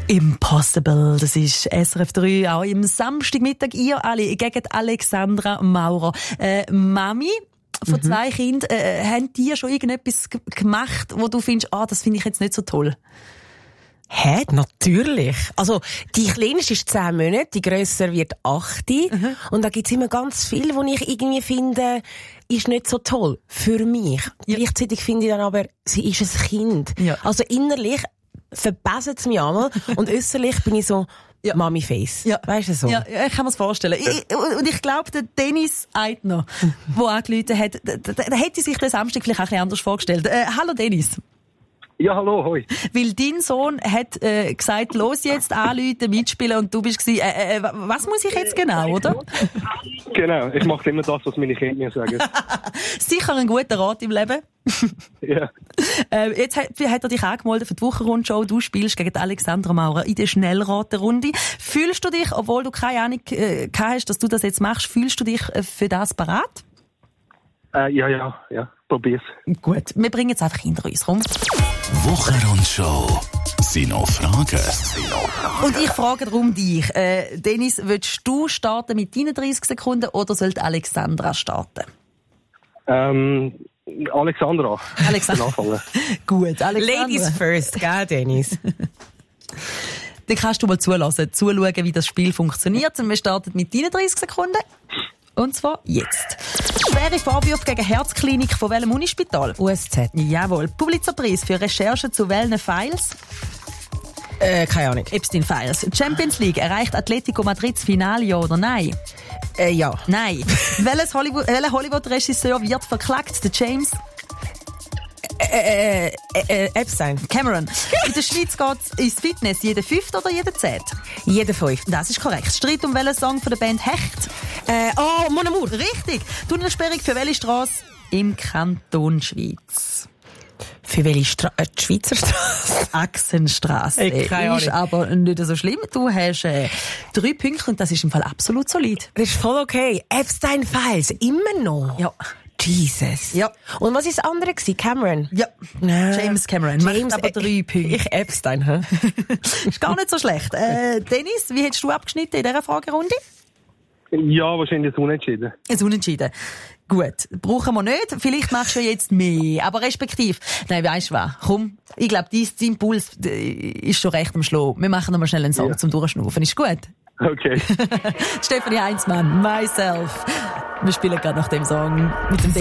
Impossible, das ist SRF 3, auch im Samstagmittag, ihr alle gegen Alexandra Maurer. Mami von 2 Kindern, haben die schon irgendetwas gemacht, wo du findest, das finde ich jetzt nicht so toll? Hä? Natürlich. Also, die kleinste ist 10 Monate, die grösser wird 8. Und da gibt's immer ganz viel, wo ich irgendwie finde, ist nicht so toll. Für mich. Ja. Gleichzeitig finde ich dann aber, sie ist ein Kind. Ja. Also innerlich verbessert es mich einmal und äußerlich bin ich so, Mami-Face. Ja. Weisst du so? Ja, ich kann mir's vorstellen. Und ich glaube, der Dennis Eitner, der angerufen hat, der hätte sich den Samstag vielleicht auch ein bisschen anders vorgestellt. Hallo Dennis. Ja, hallo, hoi. Weil dein Sohn hat gesagt, los jetzt anrufen, mitspielen und du bist gewesen, was muss ich jetzt genau, oder? Genau, ich mache immer das, was meine Kinder mir sagen. Sicher ein guter Rat im Leben. Ja. Jetzt hat er dich angemeldet für die Wochenrundshow. Du spielst gegen Alexandra Maurer in der Schnellraterunde. Fühlst du dich, obwohl du keine Ahnung gehabt hast, dass du das jetzt machst, fühlst du dich für das bereit? Ja, probier's. Gut, wir bringen jetzt einfach hinter uns rum. Wochenrundshow. Sind noch Fragen? Und ich frage darum dich. Dennis, willst du starten mit deinen 30 Sekunden oder sollte Alexandra starten? Alexandra. Gut, Alexandra. Ladies first, gell, Dennis? Dann kannst du mal zuschauen, wie das Spiel funktioniert. Und wir starten mit deinen 30 Sekunden. Und zwar jetzt. Schwere Vorwürfe gegen Herzklinik von welchem Unispital? USZ. Jawohl. Pulitzerpreis für Recherche zu welchen Files? Keine Ahnung. Epstein Files. Champions League. Erreicht Atletico Madrid das Finale, ja oder nein? Ja. Nein. Welcher Hollywood-Regisseur wird verklagt? Der James? Epstein. Cameron. In der Schweiz geht es ins Fitness. Jeder 5. oder jeder 10? Jeder 5. Das ist korrekt. Streit um welchen Song von der Band Hecht? Mon Amour. Richtig. Tunnelsperrung für welche Strasse im Kanton Schweiz? Für welche die Schweizer Straße? Achsenstrasse. Ist aber nicht so schlimm. Du hast 3 Punkte und das ist im Fall absolut solid. Das ist voll okay. Epstein Files. Immer noch? Ja. Jesus. Ja. Und was war das andere? Cameron? Ja. James Cameron. Macht aber 3 Punkte. Ich Epstein, hä? Ist gar nicht so schlecht. Dennis, wie hättest du abgeschnitten in dieser Fragerunde? Ja, wahrscheinlich ein Unentschieden. Ein Unentschieden. Gut, brauchen wir nicht. Vielleicht machst du ja jetzt mehr. Aber respektiv. Nein, weisst du was? Komm, ich glaube, dein Puls ist schon recht am Schlagen. Wir machen noch mal schnell einen Song zum Durchschnaufen. Ist gut? Okay. Stefanie Heinzmann, Myself. Wir spielen gerade nach dem Song mit dem